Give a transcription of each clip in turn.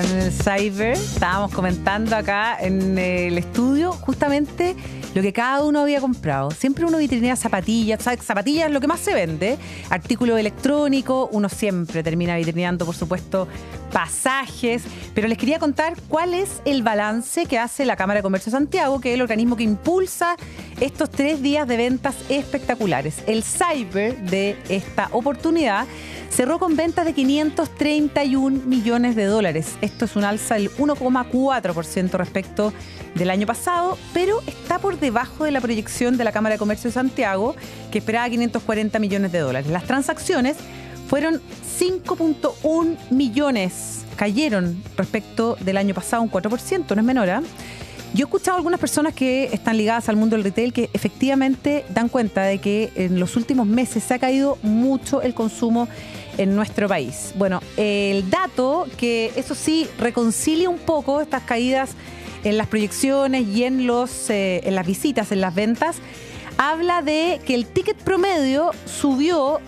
En el Cyber estábamos comentando acá en el estudio justamente lo que cada uno había comprado. Siempre uno vitrinea zapatillas, ¿sabes? Zapatillas es lo que más se vende, artículos electrónicos, uno siempre termina vitrineando, por supuesto, pasajes, pero les quería contar cuál es el balance que hace la Cámara de Comercio de Santiago, que es el organismo que impulsa estos 3 días de ventas espectaculares. El Cyber de esta oportunidad cerró con ventas de 531 millones de dólares. Esto es un alza del 1,4% respecto del año pasado, pero está por debajo de la proyección de la Cámara de Comercio de Santiago, que esperaba 540 millones de dólares. Las transacciones fueron 5,1 millones, cayeron respecto del año pasado un 4%, no es menor, ¿eh? Yo he escuchado a algunas personas que están ligadas al mundo del retail que efectivamente dan cuenta de que en los últimos meses se ha caído mucho el consumo en nuestro país. Bueno, el dato que eso sí reconcilia un poco estas caídas en las proyecciones y en las visitas, en las ventas, habla de que el ticket promedio subió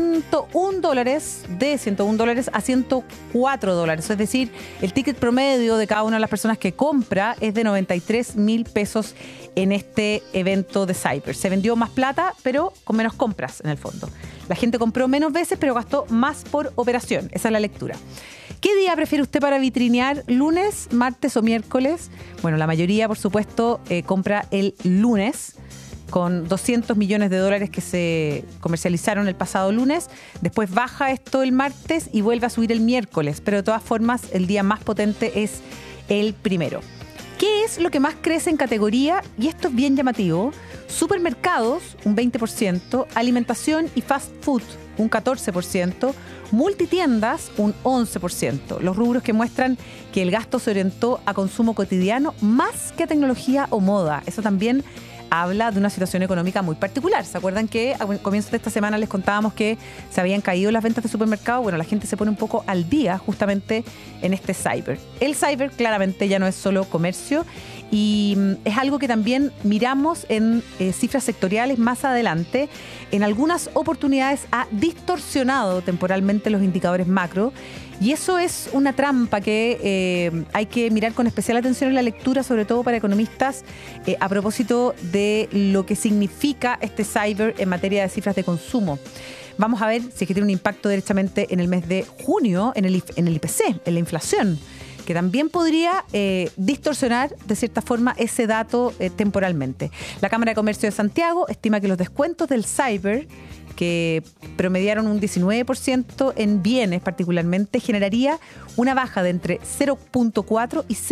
$101 de $101 a $104. Es decir, el ticket promedio de cada una de las personas que compra es de 93,000 pesos en este evento de Cyber. Se vendió más plata, pero con menos compras en el fondo. La gente compró menos veces, pero gastó más por operación. Esa es la lectura. ¿Qué día prefiere usted para vitrinear? ¿Lunes, martes o miércoles? Bueno, la mayoría, por supuesto, compra el lunes, con 200 millones de dólares que se comercializaron el pasado lunes. Después baja esto el martes y vuelve a subir el miércoles. Pero de todas formas, el día más potente es el primero. ¿Qué es lo que más crece en categoría? Y esto es bien llamativo. Supermercados, un 20%. Alimentación y fast food, un 14%. Multitiendas, un 11%. Los rubros que muestran que el gasto se orientó a consumo cotidiano más que a tecnología o moda. Eso también habla de una situación económica muy particular. ¿Se acuerdan que a comienzos de esta semana les contábamos que se habían caído las ventas de supermercados? Bueno, la gente se pone un poco al día justamente en este Cyber. El Cyber claramente ya no es solo comercio y es algo que también miramos en cifras sectoriales más adelante. En algunas oportunidades ha distorsionado temporalmente los indicadores macro. Y eso es una trampa que hay que mirar con especial atención en la lectura, sobre todo para economistas, a propósito de lo que significa este Cyber en materia de cifras de consumo. Vamos a ver si es que tiene un impacto directamente en el mes de junio, en el IPC, en la inflación, que también podría distorsionar de cierta forma ese dato temporalmente. La Cámara de Comercio de Santiago estima que los descuentos del Cyber, que promediaron un 19% en bienes particularmente, generaría una baja de entre 0,4 y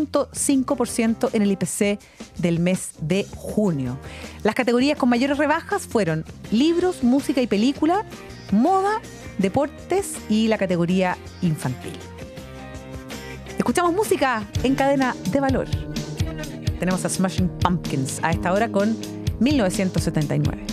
0,5% en el IPC del mes de junio. Las categorías con mayores rebajas fueron libros, música y película, moda, deportes y la categoría infantil. Escuchamos música en Cadena de Valor. Tenemos a Smashing Pumpkins a esta hora con 1979.